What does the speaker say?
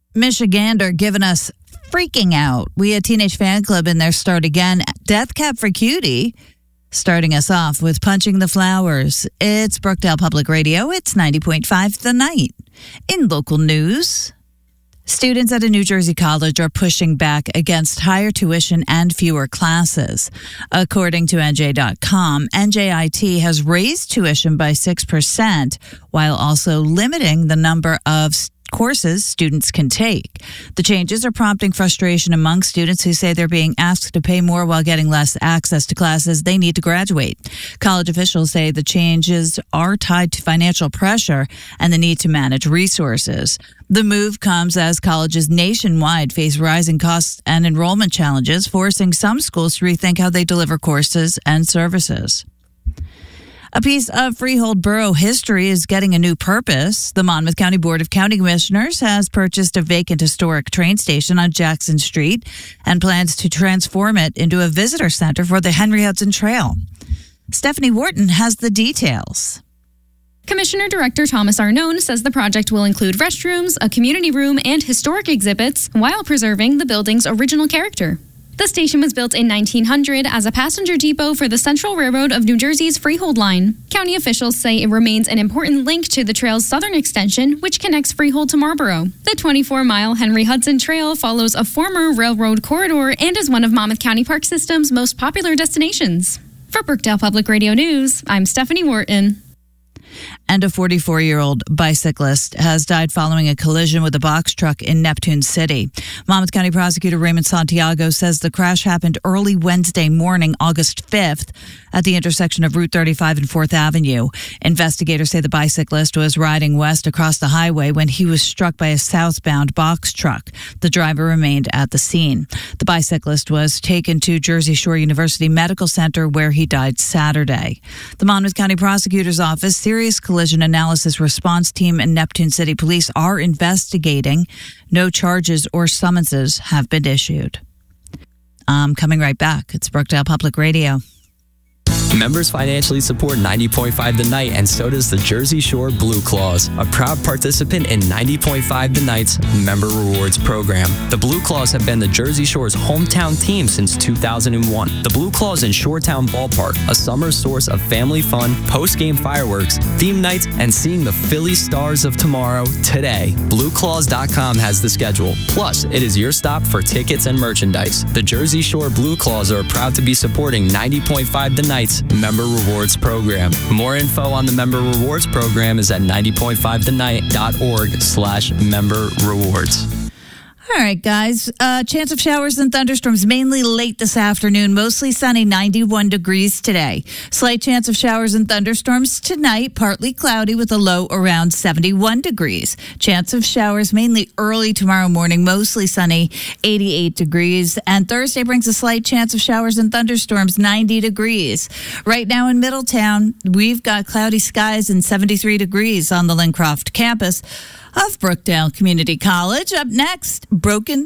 Michigander giving us freaking out. We had Teenage Fan Club in there start again. Death Cab for Cutie starting us off with Punching the Flowers. It's Brookdale Public Radio. It's 90.5 The Night. In local news, students at a New Jersey college are pushing back against higher tuition and fewer classes. According to NJ.com, NJIT has raised tuition by 6% while also limiting the number of courses students can take. The changes are prompting frustration among students who say they're being asked to pay more while getting less access to classes they need to graduate. College officials say the changes are tied to financial pressure and the need to manage resources. The move comes as colleges nationwide face rising costs and enrollment challenges, forcing some schools to rethink how they deliver courses and services. A piece of Freehold Borough history is getting a new purpose. The Monmouth County Board of County Commissioners has purchased a vacant historic train station on Jackson Street and plans to transform it into a visitor center for the Henry Hudson Trail. Stephanie Wharton has the details. Commissioner Director Thomas Arnone says the project will include restrooms, a community room, and historic exhibits while preserving the building's original character. The station was built in 1900 as a passenger depot for the Central Railroad of New Jersey's Freehold line. County officials say it remains an important link to the trail's southern extension, which connects Freehold to Marlboro. The 24-mile Henry Hudson Trail follows a former railroad corridor and is one of Monmouth County Park System's most popular destinations. For Brookdale Public Radio News, I'm Stephanie Wharton. And a 44-year-old bicyclist has died following a collision with a box truck in Neptune City. Monmouth County Prosecutor Raymond Santiago says the crash happened early Wednesday morning, August 5th, at the intersection of Route 35 and 4th Avenue. Investigators say the bicyclist was riding west across the highway when he was struck by a southbound box truck. The driver remained at the scene. The bicyclist was taken to Jersey Shore University Medical Center, where he died Saturday. The Monmouth County Prosecutor's Office Serious Collision Analysis Response Team and Neptune City Police are investigating. No charges or summonses have been issued. I'm coming right back. It's Brookdale Public Radio. Members financially support 90.5 The Night, and so does the Jersey Shore Blue Claws, a proud participant in 90.5 The Night's Member Rewards program. The Blue Claws have been the Jersey Shore's hometown team since 2001. The Blue Claws in Shoretown Ballpark, a summer source of family fun, post-game fireworks, theme nights, and seeing the Philly Stars of tomorrow today. BlueClaws.com has the schedule. Plus, it is your stop for tickets and merchandise. The Jersey Shore Blue Claws are proud to be supporting 90.5 The Night's Member Rewards program. More info on the Member Rewards program is at 90.5thenight.org/member rewards. All right, guys. Chance of showers and thunderstorms mainly late this afternoon. Mostly sunny, 91 degrees today. Slight chance of showers and thunderstorms tonight. Partly cloudy with a low around 71 degrees. Chance of showers mainly early tomorrow morning. Mostly sunny, 88 degrees. And Thursday brings a slight chance of showers and thunderstorms, 90 degrees. Right now in Middletown, we've got cloudy skies and 73 degrees on the Lincroft campus of Brookdale Community College. Up next, Broken